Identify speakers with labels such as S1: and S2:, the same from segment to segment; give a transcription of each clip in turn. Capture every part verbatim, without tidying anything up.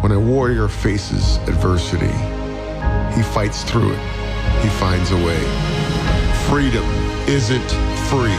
S1: When a warrior faces adversity, he fights through it. He finds a way. Freedom isn't free.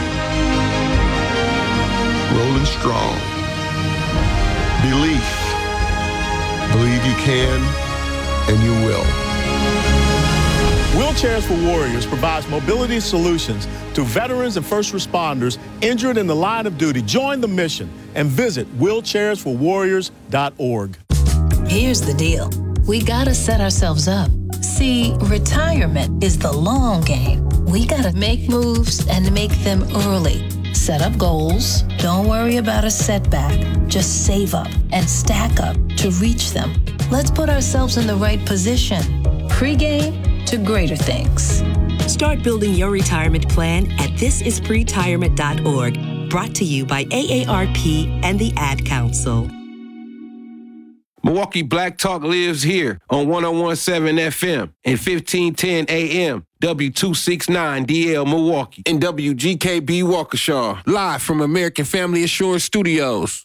S1: Rolling strong. Belief. Believe you can, and you will.
S2: Wheelchairs for Warriors provides mobility solutions to veterans and first responders injured in the line of duty. Join the mission and visit wheelchairs for warriors dot org.
S3: Here's the deal. We gotta set ourselves up. See, retirement is the long game. We gotta make moves and make them early. Set up goals. Don't worry about a setback. Just save up and stack up to reach them. Let's put ourselves in the right position. Pre-game to greater things.
S4: Start building your retirement plan at this is pretirement dot org. Brought to you by A A R P and the Ad Council.
S5: Milwaukee Black Talk lives here on one oh one point seven F M and fifteen ten A M, W two sixty-nine D L Milwaukee, and W G K B Waukesha, live from American Family Assurance Studios.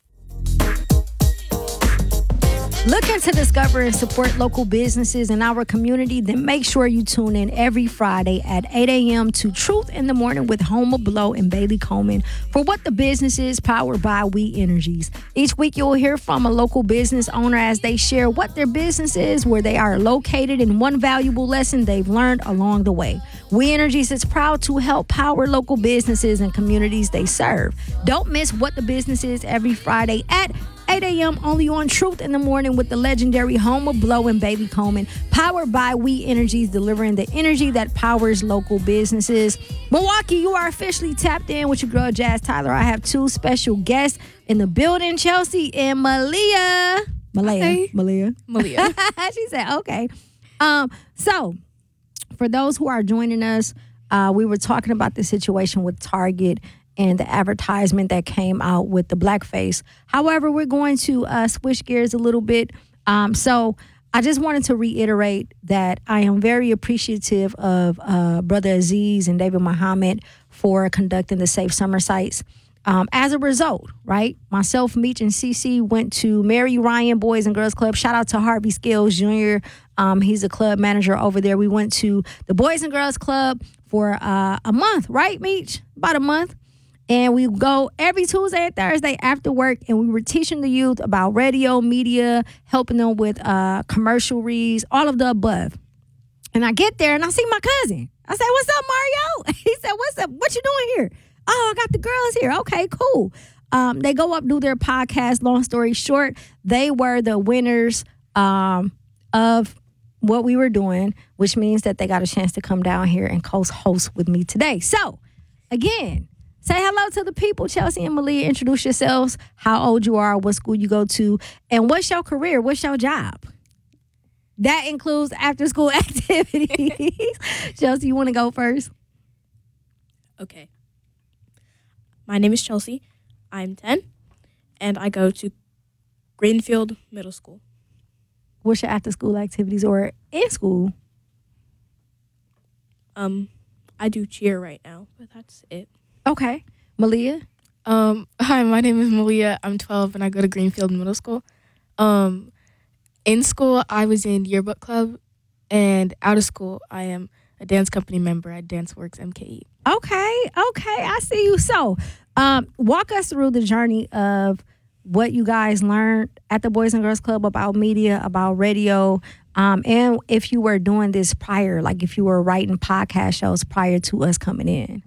S6: Looking to discover and support local businesses in our community? Then make sure you tune in every Friday at eight a.m. to Truth in the Morning with Homer Blow and Bailey Coleman for What the Business Is, powered by We Energies. Each week you'll hear from a local business owner as they share what their business is, where they are located, and one valuable lesson they've learned along the way. We Energies is proud to help power local businesses and communities they serve. Don't miss What the Business Is every Friday at eight a.m. only on Truth in the Morning with the legendary Homer Blow and Bailey Coleman, powered by We Energies, delivering the energy that powers local businesses. Milwaukee, you are officially tapped in with your girl Jazz Tyler. I have two special guests in the building, Chelsea and Malia. Malia.
S7: Hey.
S6: Malia.
S7: Malia.
S6: She said, okay. Um, so, for those who are joining us, uh, we were talking about the situation with Target and the advertisement that came out with the blackface. However, we're going to uh, switch gears a little bit. Um, so I just wanted to reiterate that I am very appreciative of uh, Brother Aziz and David Muhammad for conducting the Safe Summer Sites. Um, as a result, right, myself, Meech, and Cece went to Mary Ryan Boys and Girls Club. Shout out to Harvey Scales Junior Um, he's a club manager over there. We went to the Boys and Girls Club for uh, a month, right, Meech? About a month. And we go every Tuesday and Thursday after work, and we were teaching the youth about radio, media, helping them with uh, commercial reads, all of the above. And I get there, and I see my cousin. I say, what's up, Mario? He said, what's up? What you doing here? Oh, I got the girls here. Okay, cool. Um, they go up, do their podcast. Long story short, they were the winners um, of what we were doing, which means that they got a chance to come down here and co-host with me today. So, again, say hello to the people, Chelsea and Malia. Introduce yourselves, how old you are, what school you go to, and what's your career, what's your job? That includes after-school activities. Chelsea, you want to go first?
S7: Okay. My name is Chelsea. I'm ten, and I go to Greenfield Middle School.
S6: What's your after-school activities or in school?
S7: Um, I do cheer right now, but that's it.
S6: Okay. Malia?
S8: Um, hi, my name is Malia. I'm twelve, and I go to Greenfield Middle School. Um, in school, I was in yearbook club, and out of school, I am a dance company member at DanceWorks M K E.
S6: Okay, okay, I see you. So, um, walk us through the journey of what you guys learned at the Boys and Girls Club about media, about radio, um, and if you were doing this prior, like if you were writing podcast shows prior to us coming in.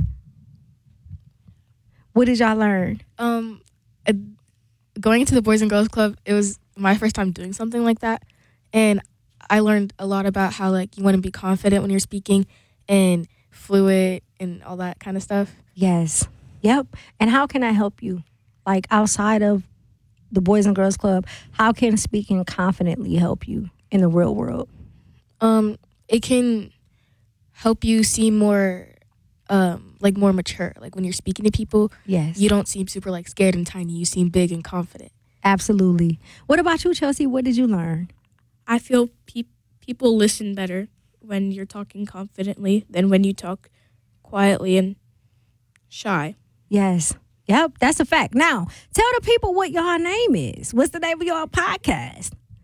S6: What did y'all learn?
S8: Um, uh, going into the Boys and Girls Club, it was my first time doing something like that, and I learned a lot about how, like, you want to be confident when you're speaking and fluid and all that kind of stuff.
S6: Yes. Yep. And how can I help you? Like, outside of the Boys and Girls Club, how can speaking confidently help you in the real world?
S8: Um, it can help you seem more, um, like, more mature. Like, when you're speaking to people,
S6: yes,
S8: you don't seem super, like, scared and tiny. You seem big and confident.
S6: Absolutely. What about you, Chelsea? What did you learn?
S7: I feel pe- people listen better when you're talking confidently than when you talk quietly and shy.
S6: Yes. Yep, that's a fact. Now, tell the people what y'all name is. What's the name of y'all podcast?